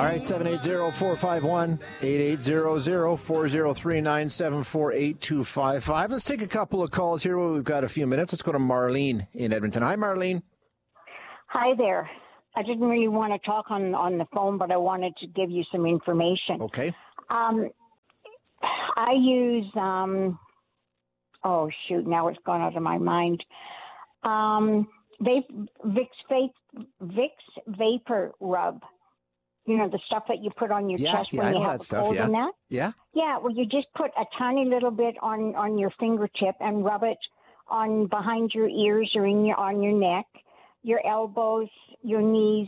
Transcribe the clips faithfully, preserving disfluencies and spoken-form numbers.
right, seven eight zero, four five one, eight eight zero zero, four zero three, nine seven four, eight two five five. Let's take a couple of calls here. We've got a few minutes. Let's go to Marlene in Edmonton. Hi, Marlene. Hi there. I didn't really want to talk on, on the phone, but I wanted to give you some information. Okay. Um, I use, um, oh, shoot, now it's gone out of my mind. Um, Vape, Vicks, Vape, Vicks Vapor Rub. You know, the stuff that you put on your yeah, chest yeah, when I you know have that a stuff, cold yeah. and that? Yeah? Yeah, well, you just put a tiny little bit on, on your fingertip and rub it on behind your ears or in your on your neck, your elbows, your knees,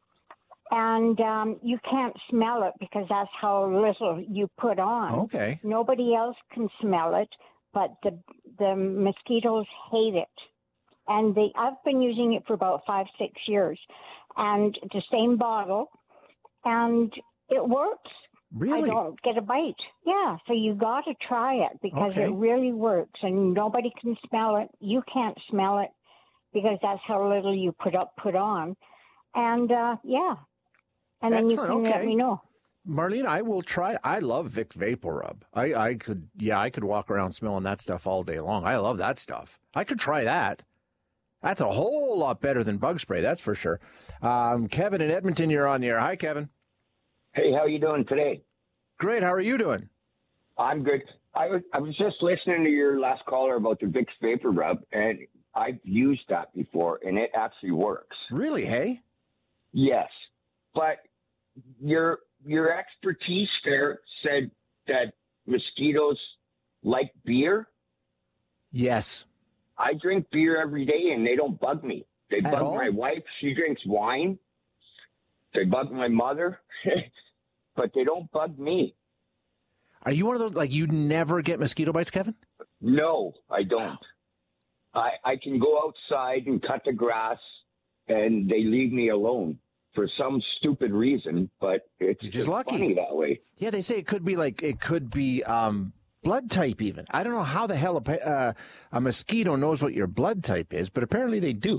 and um, you can't smell it because that's how little you put on. Okay. Nobody else can smell it, but the the mosquitoes hate it. And they, I've been using it for about five, six years, and the same bottle, and it works. Really? I don't get a bite. Yeah, so you got to try it because Okay. it really works, and nobody can smell it. You can't smell it because that's how little you put up, put on, and uh, yeah, and then Excellent. you can Okay. let me know. Marlene, I will try. I love Vicks Vapor Rub. I, I could, yeah, I could walk around smelling that stuff all day long. I love that stuff. I could try that. That's a whole lot better than bug spray, that's for sure. Um, Kevin in Edmonton, you're on the air. Hi, Kevin. Hey, how you doing today? Great. How are you doing? I'm good. I was, I was just listening to your last caller about the Vicks Vapor Rub, and I've used that before, and it actually works. Really, hey? Yes, but your your expertise there said that mosquitoes like beer. Yes. I drink beer every day, and they don't bug me. They At bug all? my wife. She drinks wine. They bug my mother, but they don't bug me. Are you one of those, like, you never get mosquito bites, Kevin? No, I don't. I, I can go outside and cut the grass, and they leave me alone for some stupid reason, but it's You're just it's lucky. funny that way. Yeah, they say it could be like, it could be um, blood type even. I don't know how the hell a, pa- uh, a mosquito knows what your blood type is, but apparently they do.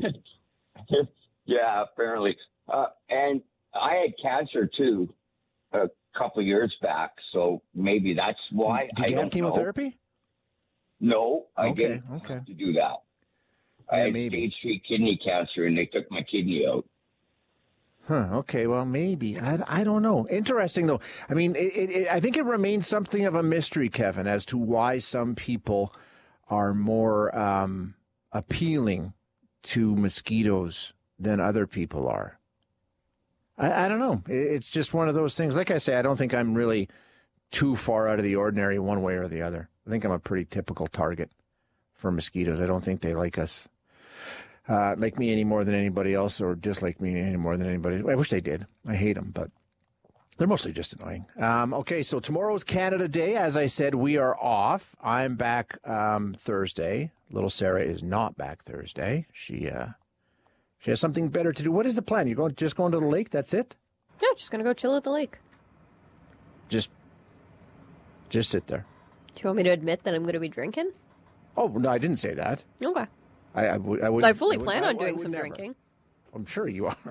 Yeah, apparently. Uh, and I had cancer, too, a couple of years back, so maybe that's why. Did you I have don't chemotherapy? know. No, I Okay, didn't okay. have to do that. I Yeah, had maybe. stage three kidney cancer, and they took my kidney out. Huh, okay, well, maybe. I, I don't know. Interesting, though. I mean, it, it, it, I think it remains something of a mystery, Kevin, as to why some people are more um, appealing to mosquitoes than other people are. I, I don't know. It, it's just one of those things. Like I say, I don't think I'm really too far out of the ordinary one way or the other. I think I'm a pretty typical target for mosquitoes. I don't think they like us. Uh, like me any more than anybody else, or dislike me any more than anybody. I wish they did. I hate them, but they're mostly just annoying. Um, okay, so tomorrow's Canada Day. As I said, we are off. I'm back um, Thursday. Little Sarah is not back Thursday. She uh, she has something better to do. What is the plan? You're going just going to the lake? That's it? Yeah, just gonna go chill at the lake. Just just sit there. Do you want me to admit that I'm going to be drinking? Oh no, I didn't say that. Okay. I, I would. I, would, I fully I would- plan I- on I doing would some never. drinking. I'm sure you are.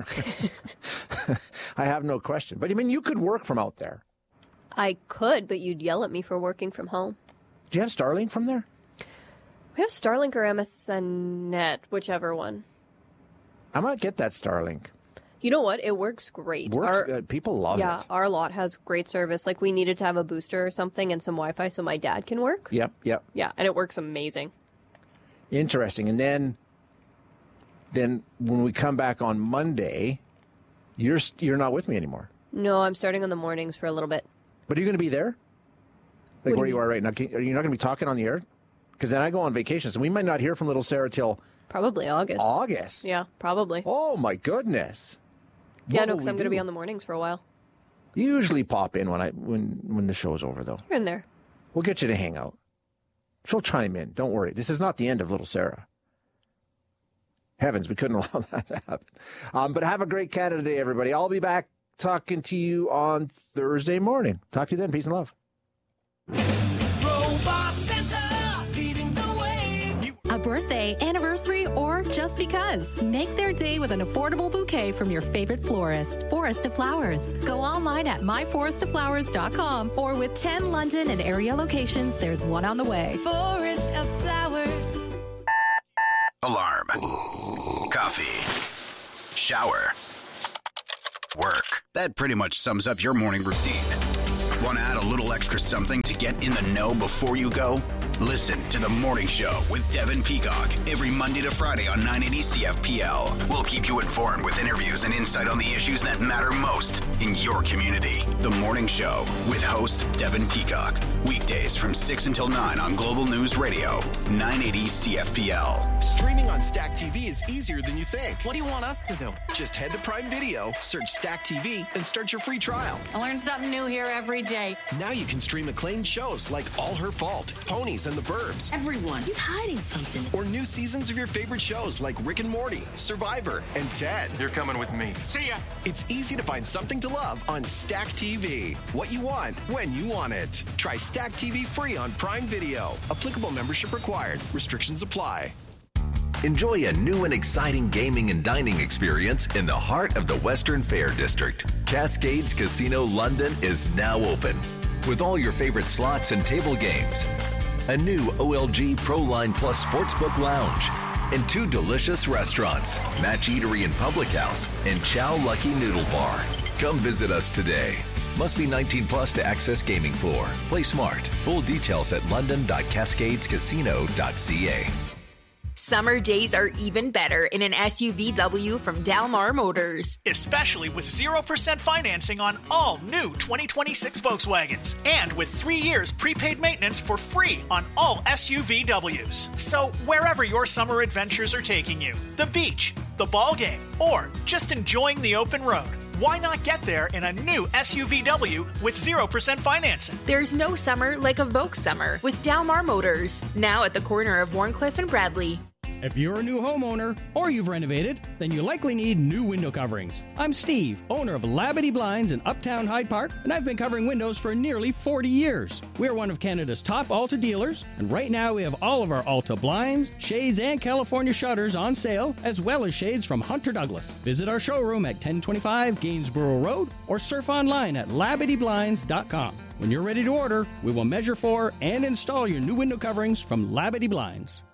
I have no question. But I mean, you could work from out there. I could, but you'd yell at me for working from home. Do you have Starlink from there? We have Starlink or M S N Net, whichever one. I might get that Starlink. You know what? It works great. Works. Our- uh, people love yeah, it. our lot has great service. Like, we needed to have a booster or something and some Wi-Fi so my dad can work. Yep, yep. Yeah, and it works amazing. Interesting. And then, then when we come back on Monday, you're st- you're not with me anymore. No, I'm starting in the mornings for a little bit. But are you going to be there? Like What do where you you are right now? Can- Are you not going to be talking on the air? Because then I go on vacation, so we might not hear from little Sarah till Probably August. August. Yeah, probably. Oh my goodness. yeah, What no, will because we I'm going to be do? on the mornings for a while. You usually pop in when I when when the show's over, though. You're in there. We'll get you to hang out. She'll chime in. Don't worry. This is not the end of little Sarah. Heavens, we couldn't allow that to happen. Um, but have a great Canada Day, everybody. I'll be back talking to you on Thursday morning. Talk to you then. Peace and love. Robot Center, leading the way. A birthday, anniversary, or just because. Make their day with an affordable bouquet from your favorite florist, Forest of Flowers. Go online at my forest of flowers dot com or with ten London and area locations, there's one on the way. Forest of Flowers. Alarm. Coffee. Shower. Work. That pretty much sums up your morning routine. Want to add a little extra something to get in the know before you go? Listen to The Morning Show with Devin Peacock every Monday to Friday on nine eighty C F P L. We'll keep you informed with interviews and insight on the issues that matter most in your community. The Morning Show with host Devin Peacock. Weekdays from six until nine on Global News Radio, nine eighty C F P L. Streaming on Stack T V is easier than you think. What do you want us to do? Just head to Prime Video, search Stack T V, and start your free trial. I learn something new here every day. Now you can stream acclaimed shows like All Her Fault, Ponies and the Burbs. Everyone, he's hiding something. Or new seasons of your favorite shows like Rick and Morty, Survivor, and Ted. You're coming with me. See ya. It's easy to find something to love on Stack T V. What you want, when you want it. Try Stack T V free on Prime Video. Applicable membership required. Restrictions apply. Enjoy a new and exciting gaming and dining experience in the heart of the Western Fair District. Cascades Casino London is now open with all your favorite slots and table games, a new O L G Pro Line Plus Sportsbook Lounge, and two delicious restaurants, Match Eatery and Public House, and Chow Lucky Noodle Bar. Come visit us today. Must be nineteen plus to access gaming floor. Play smart. Full details at london dot cascades casino dot c a. Summer days are even better in an S U V W from Dalmar Motors. Especially with zero percent financing on all new twenty twenty-six Volkswagens. And with three years prepaid maintenance for free on all S U V Ws. So wherever your summer adventures are taking you, the beach, the ball game, or just enjoying the open road, why not get there in a new S U V W with zero percent financing? There's no summer like a Volks summer with Dalmar Motors. Now at the corner of Warncliffe and Bradley. If you're a new homeowner or you've renovated, then you likely need new window coverings. I'm Steve, owner of Labadee Blinds in Uptown Hyde Park, and I've been covering windows for nearly forty years. We're one of Canada's top Alta dealers, and right now we have all of our Alta blinds, shades, and California shutters on sale, as well as shades from Hunter Douglas. Visit our showroom at ten twenty-five Gainsborough Road or surf online at labadee blinds dot com. When you're ready to order, we will measure for and install your new window coverings from Labadee Blinds.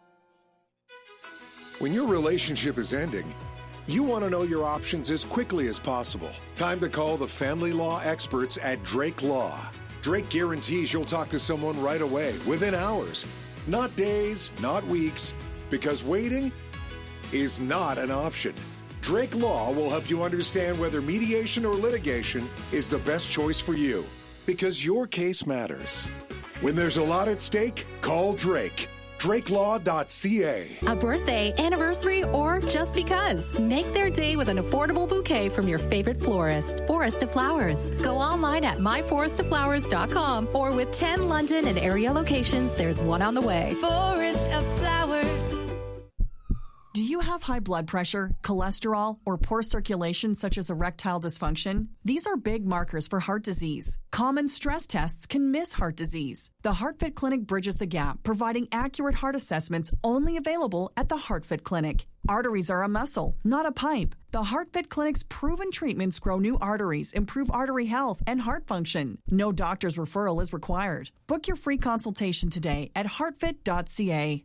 When your relationship is ending, you want to know your options as quickly as possible. Time to call the family law experts at Drake Law. Drake guarantees you'll talk to someone right away, within hours. Not days, not weeks, because waiting is not an option. Drake Law will help you understand whether mediation or litigation is the best choice for you, because your case matters. When there's a lot at stake, call Drake. drake law dot c a. A birthday, anniversary, or just because. Make their day with an affordable bouquet from your favorite florist, Forest of Flowers. Go online at my forest of flowers dot com or with ten London and area locations, there's one on the way. Forest of Flowers. Do you have high blood pressure, cholesterol, or poor circulation such as erectile dysfunction? These are big markers for heart disease. Common stress tests can miss heart disease. The HeartFit Clinic bridges the gap, providing accurate heart assessments only available at the HeartFit Clinic. Arteries are a muscle, not a pipe. The HeartFit Clinic's proven treatments grow new arteries, improve artery health, and heart function. No doctor's referral is required. Book your free consultation today at heartfit dot c a.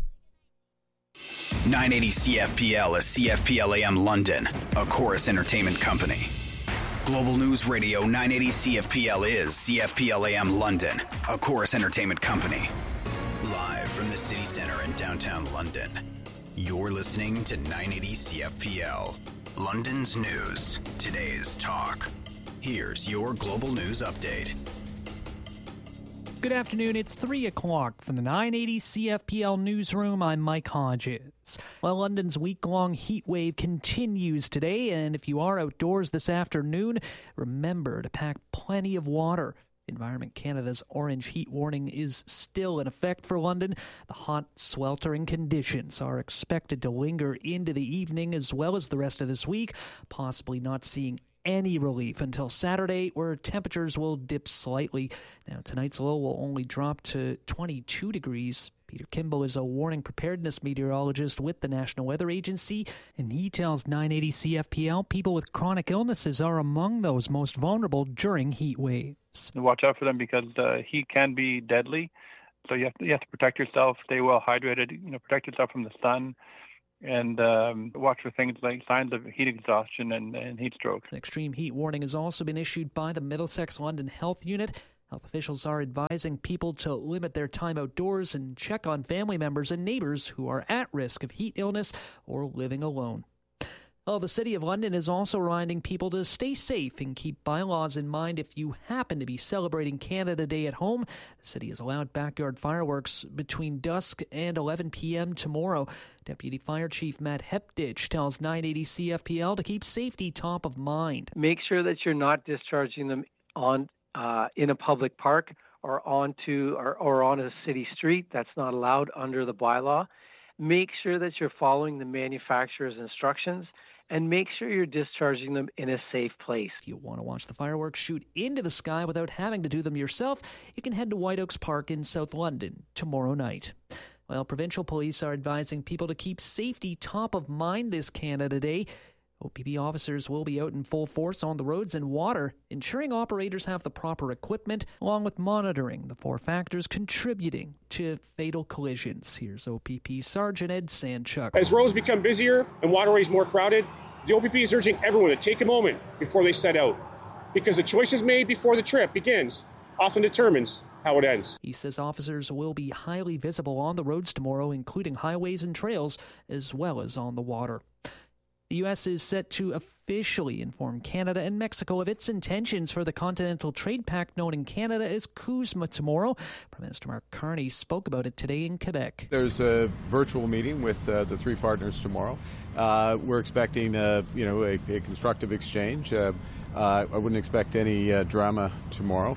nine eighty C F P L is C F P L A M London, a Chorus Entertainment company. Global News Radio nine eighty C F P L is C F P L A M London, a Chorus Entertainment company. Live from the city center in downtown London, you're listening to nine eighty C F P L, London's news, today's talk. Here's your Global News update. Good afternoon. It's three o'clock from the nine eighty C F P L newsroom. I'm Mike Hodges. Well, London's week-long heat wave continues today, and if you are outdoors this afternoon, remember to pack plenty of water. Environment Canada's orange heat warning is still in effect for London. The hot, sweltering conditions are expected to linger into the evening as well as the rest of this week, possibly not seeing any relief until Saturday, where temperatures will dip slightly. Now, tonight's low will only drop to twenty-two degrees. Peter Kimball is a warning preparedness meteorologist with the National Weather Agency, and he tells nine eighty C F P L people with chronic illnesses are among those most vulnerable during heat waves. Watch out for them because uh, heat can be deadly, so you have to, you have to protect yourself, stay well hydrated, you know, protect yourself from the sun, and um, watch for things like signs of heat exhaustion and, and heat stroke. An extreme heat warning has also been issued by the Middlesex London Health Unit. Health officials are advising people to limit their time outdoors and check on family members and neighbors who are at risk of heat illness or living alone. Well, the City of London is also reminding people to stay safe and keep bylaws in mind if you happen to be celebrating Canada Day at home. The city has allowed backyard fireworks between dusk and eleven p.m. tomorrow. Deputy Fire Chief Matt Hepditch tells nine eighty C F P L to keep safety top of mind. Make sure that you're not discharging them on Uh, in a public park or onto or, or on a city street. That's not allowed under the bylaw. Make sure that you're following the manufacturer's instructions and make sure you're discharging them in a safe place. If you want to watch the fireworks shoot into the sky without having to do them yourself, you can head to White Oaks Park in South London tomorrow night. Well, provincial police are advising people to keep safety top of mind this Canada Day. O P P officers will be out in full force on the roads and water, ensuring operators have the proper equipment, along with monitoring the four factors contributing to fatal collisions. Here's O P P Sergeant Ed Sandchuk. As roads become busier and waterways more crowded, the O P P is urging everyone to take a moment before they set out, because the choices made before the trip begins often determines how it ends. He says officers will be highly visible on the roads tomorrow, including highways and trails, as well as on the water. The U S is set to officially inform Canada and Mexico of its intentions for the Continental Trade Pact known in Canada as CUSMA tomorrow. Prime Minister Mark Carney spoke about it today in Quebec. There's a virtual meeting with uh, the three partners tomorrow. Uh, we're expecting uh, you know, a, a constructive exchange. Uh, uh, I wouldn't expect any uh, drama tomorrow.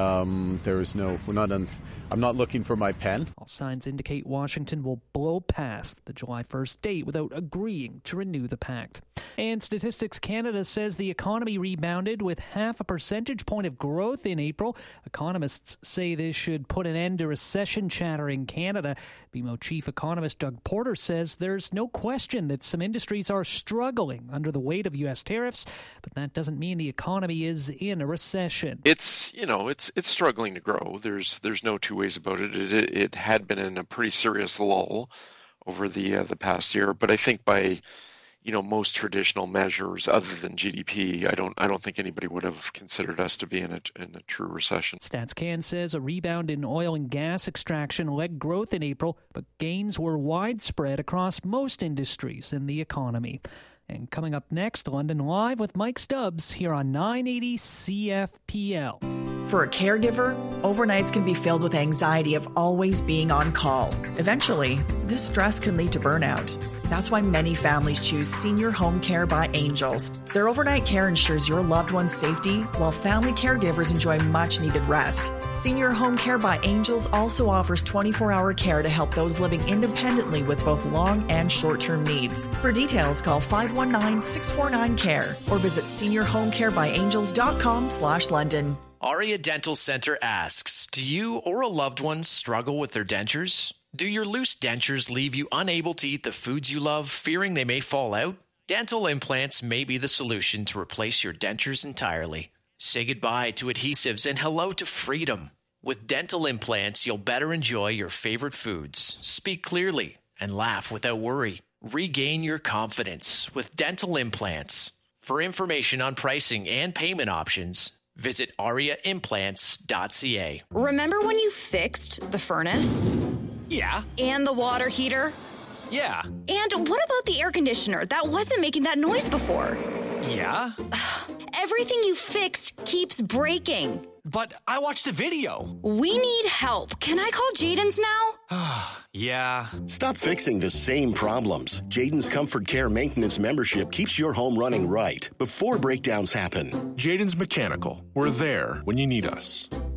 Um, there is no, we're not on. I'm not looking for my pen. All signs indicate Washington will blow past the July first date without agreeing to renew the pact. And Statistics Canada says the economy rebounded with half a percentage point of growth in April. Economists say this should put an end to recession chatter in Canada. B M O chief economist Doug Porter says there's no question that some industries are struggling under the weight of U S tariffs, but that doesn't mean the economy is in a recession. It's, you know, it's it's struggling to grow. There's there's no two ways about it. It, it, it had been in a pretty serious lull over the uh, the past year, but I think by, you know, most traditional measures other than G D P, I don't I don't think anybody would have considered us to be in a in a true recession. StatsCan says a rebound in oil and gas extraction led growth in April, but gains were widespread across most industries in the economy. And coming up next, London Live with Mike Stubbs here on nine eighty C F P L. For a caregiver, overnights can be filled with anxiety of always being on call. Eventually, this stress can lead to burnout. That's why many families choose Senior Home Care by Angels. Their overnight care ensures your loved one's safety, while family caregivers enjoy much-needed rest. Senior Home Care by Angels also offers twenty-four hour care to help those living independently with both long and short-term needs. For details, call five one nine, six four nine, C A R E or visit senior home care by angels dot com slash London. Aria Dental Center asks, do you or a loved one struggle with their dentures? Do your loose dentures leave you unable to eat the foods you love, fearing they may fall out? Dental implants may be the solution to replace your dentures entirely. Say goodbye to adhesives and hello to freedom. With dental implants, you'll better enjoy your favorite foods, speak clearly, and laugh without worry. Regain your confidence with dental implants. For information on pricing and payment options, visit aria implants dot c a. Remember when you fixed the furnace? Yeah. And the water heater? Yeah. And what about the air conditioner that wasn't making that noise before? Yeah. Everything you fixed keeps breaking. But I watched the video. We need help. Can I call Jaden's now? Yeah. Stop fixing the same problems. Jaden's Comfort Care Maintenance membership keeps your home running right before breakdowns happen. Jaden's Mechanical. We're there when you need us.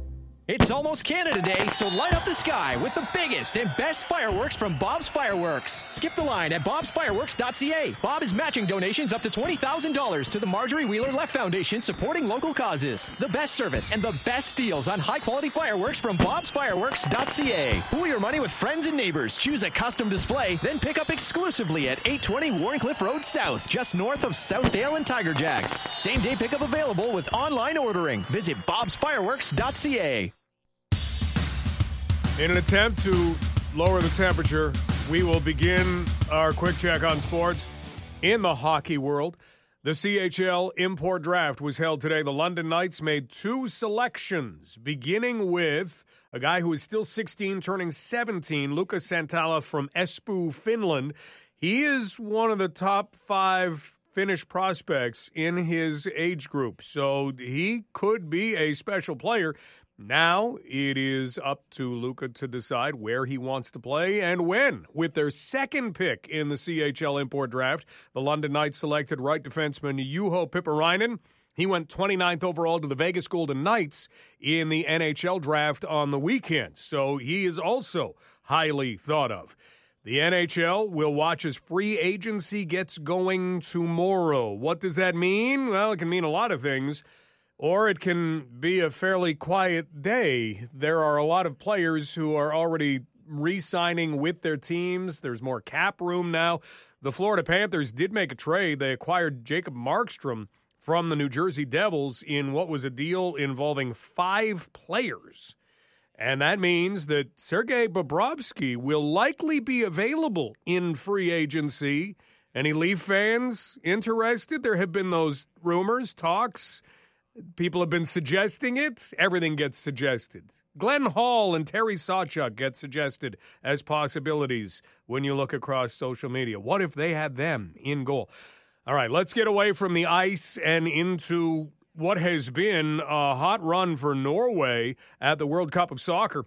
It's almost Canada Day, so light up the sky with the biggest and best fireworks from Bob's Fireworks. Skip the line at bobs fireworks dot c a. Bob is matching donations up to twenty thousand dollars to the Marjorie Wheeler Left Foundation, supporting local causes. The best service and the best deals on high-quality fireworks from bobs fireworks dot c a. Pool your money with friends and neighbors. Choose a custom display, then pick up exclusively at eight twenty Warncliffe Road South, just north of Southdale and Tiger Jacks. Same-day pickup available with online ordering. Visit bobs fireworks dot c a. In an attempt to lower the temperature, we will begin our quick check on sports in the hockey world. The C H L import draft was held today. The London Knights made two selections, beginning with a guy who is still sixteen, turning seventeen, Lukas Santala from Espoo, Finland. He is one of the top five Finnish prospects in his age group, so he could be a special player. Now it is up to Luka to decide where he wants to play and when. With their second pick in the C H L import draft, the London Knights selected right defenseman Juho Piparainen. He went twenty-ninth overall to the Vegas Golden Knights in the N H L draft on the weekend, so he is also highly thought of. The N H L will watch as free agency gets going tomorrow. What does that mean? Well, it can mean a lot of things. Or it can be a fairly quiet day. There are a lot of players who are already re-signing with their teams. There's more cap room now. The Florida Panthers did make a trade. They acquired Jacob Markstrom from the New Jersey Devils in what was a deal involving five players. And that means that Sergei Bobrovsky will likely be available in free agency. Any Leaf fans interested? There have been those rumors, talks. People have been suggesting it. Everything gets suggested. Glenn Hall and Terry Sawchuk get suggested as possibilities when you look across social media. What if they had them in goal? All right, let's get away from the ice and into what has been a hot run for Norway at the World Cup of Soccer.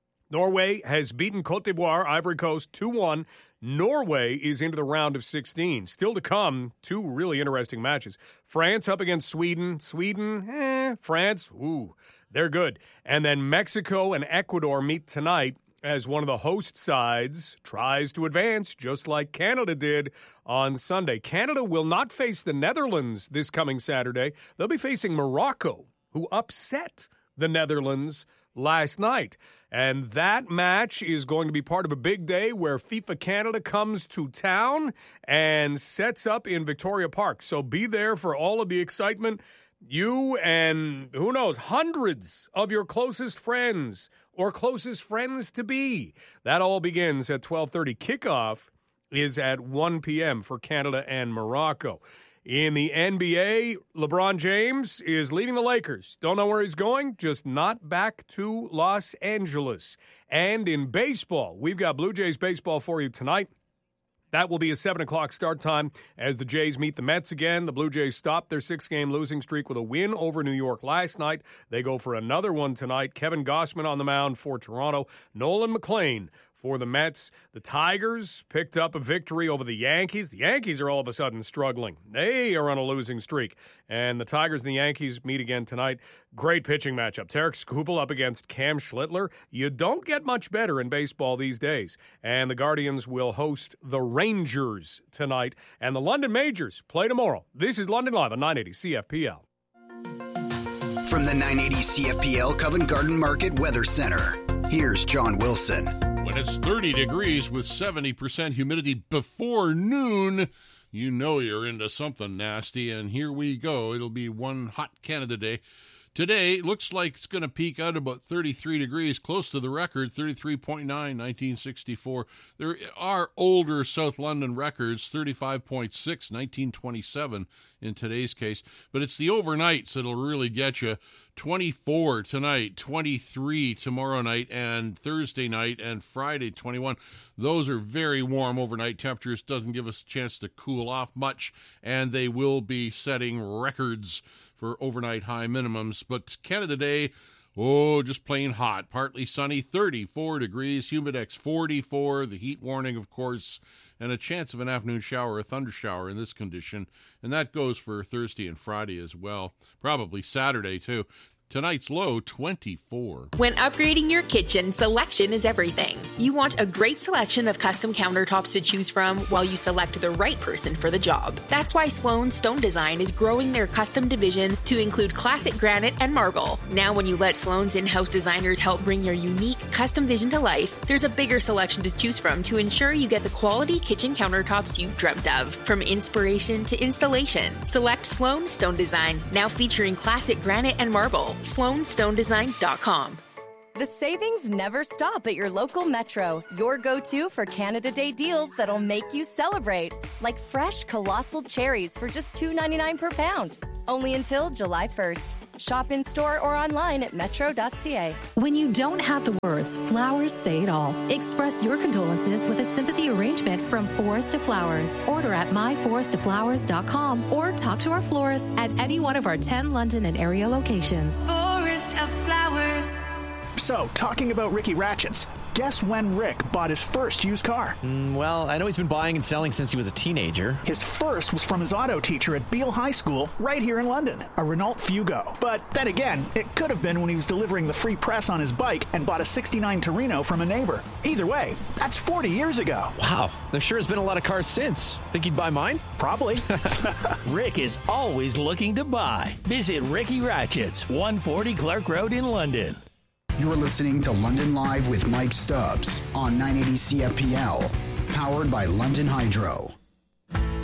Norway has beaten Cote d'Ivoire, Ivory Coast, two one. Norway is into the round of sixteen. Still to come, two really interesting matches. France up against Sweden. Sweden, eh, France, ooh, they're good. And then Mexico and Ecuador meet tonight as one of the host sides tries to advance, just like Canada did on Sunday. Canada will not face the Netherlands this coming Saturday. They'll be facing Morocco, who upset the Netherlands last night. And that match is going to be part of a big day where FIFA Canada comes to town and sets up in Victoria Park. So be there for all of the excitement. You and, who knows, hundreds of your closest friends or closest friends to be. That all begins at twelve thirty. Kickoff is at one p.m. for Canada and Morocco. In the N B A, LeBron James is leaving the Lakers. Don't know where he's going, just not back to Los Angeles. And in baseball, we've got Blue Jays baseball for you tonight. That will be a seven o'clock start time as the Jays meet the Mets again. The Blue Jays stopped their six-game losing streak with a win over New York last night. They go for another one tonight. Kevin Gausman on the mound for Toronto. Nolan McLean for the Mets. The Tigers picked up a victory over the Yankees. The Yankees are all of a sudden struggling. They are on a losing streak. And the Tigers and the Yankees meet again tonight. Great pitching matchup. Tarek Skubal up against Cam Schlittler. You don't get much better in baseball these days. And the Guardians will host the Rangers tonight. And the London Majors play tomorrow. This is London Live on nine eighty C F P L. From the nine eighty C F P L Covent Garden Market Weather Center, here's John Wilson. When it's thirty degrees with seventy percent humidity before noon, you know you're into something nasty, and here we go. It'll be one hot Canada Day. Today, looks like it's going to peak out about thirty-three degrees, close to the record, thirty-three point nine, nineteen sixty-four. There are older South London records, thirty-five point six, nineteen twenty-seven in today's case. But it's the overnights that'll really get you. twenty-four tonight, twenty-three tomorrow night, and Thursday night, and Friday, twenty-one. Those are very warm overnight temperatures. Doesn't give us a chance to cool off much, and they will be setting records for overnight high minimums. But Canada Day, oh, just plain hot. Partly sunny, thirty-four degrees, humidex forty-four, the heat warning, of course, and a chance of an afternoon shower, a thunder shower in this condition. And that goes for Thursday and Friday as well. Probably Saturday, too. Tonight's low, twenty-four. When upgrading your kitchen, selection is everything. You want a great selection of custom countertops to choose from while you select the right person for the job. That's why Sloan Stone Design is growing their custom division to include classic granite and marble. Now when you let Sloan's in-house designers help bring your unique custom vision to life, there's a bigger selection to choose from to ensure you get the quality kitchen countertops you've dreamt of. From inspiration to installation, select Sloan Stone Design, now featuring classic granite and marble. sloan stone design dot com. The savings never stop at your local Metro. Your go-to for Canada Day deals that'll make you celebrate. Like fresh colossal cherries for just two dollars and ninety-nine cents per pound. Only until July first. Shop in-store or online at metro dot c a. When you don't have the words, flowers say it all. Express your condolences with a sympathy arrangement from Forest of Flowers. Order at my forest of flowers dot com or talk to our florist at any one of our ten London and area locations. Forest of Flowers. So, talking about Ricky Ratchets, guess when Rick bought his first used car? Mm, well, I know he's been buying and selling since he was a teenager. His first was from his auto teacher at Beale High School, right here in London, a Renault Fugo. But then again, it could have been when he was delivering the free press on his bike and bought a sixty-nine Torino from a neighbor. Either way, that's forty years ago. Wow, there sure has been a lot of cars since. Think he'd buy mine? Probably. Rick is always looking to buy. Visit Ricky Ratchets, one forty Clark Road in London. You're listening to London Live with Mike Stubbs on nine eighty C F P L, powered by London Hydro.